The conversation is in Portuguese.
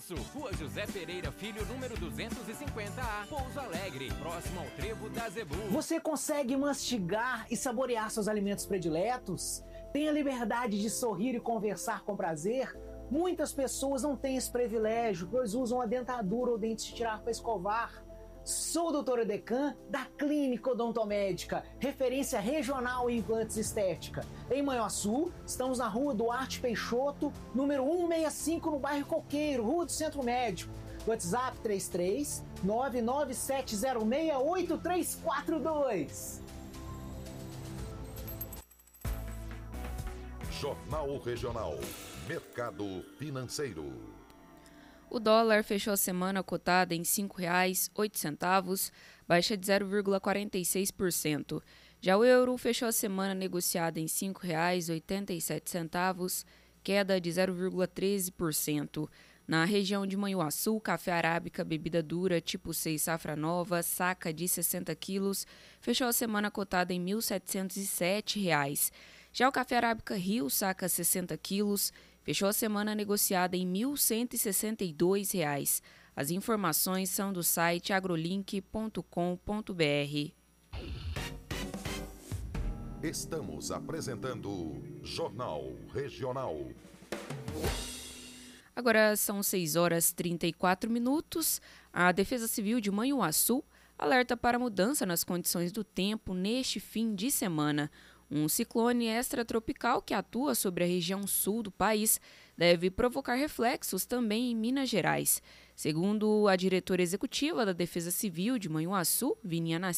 endereço: Rua José Pereira Filho, número 250A, Pouso Alegre, próximo ao Trevo da Zebu. Você consegue mastigar e saborear seus alimentos prediletos? Tem a liberdade de sorrir e conversar com prazer? Muitas pessoas não têm esse privilégio, pois usam a dentadura ou dentes de tirar para escovar. Sou o Dr. Edecan, da Clínica Odontomédica, referência regional em implantes estética. Em Manhuaçu, estamos na Rua Duarte Peixoto, número 165, no bairro Coqueiro, Rua do Centro Médico. WhatsApp 33 997068342. Jornal Regional. Mercado Financeiro. O dólar fechou a semana cotada em R$ 5,08, baixa de 0,46%. Já o euro fechou a semana negociada em R$ 5,87, queda de 0,13%. Na região de Manhuaçu, café arábica, bebida dura tipo 6 safra nova, saca de 60 quilos, fechou a semana cotada em R$ 1.707. Já o café arábica Rio, saca 60 quilos, fechou a semana negociada em R$ 1.162. As informações são do site agrolink.com.br. Estamos apresentando Jornal Regional. Agora são 6h34. A Defesa Civil de Manhuaçu alerta para mudança nas condições do tempo neste fim de semana. Um ciclone extratropical que atua sobre a região sul do país deve provocar reflexos também em Minas Gerais. Segundo a diretora executiva da Defesa Civil de Manhuaçu, Vininha